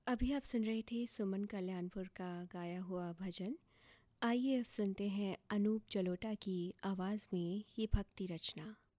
अभी आप सुन रहे थे सुमन कल्याणपुर का गाया हुआ भजन। आइए अब सुनते हैं अनूप जलोटा की आवाज़ में ये भक्ति रचना।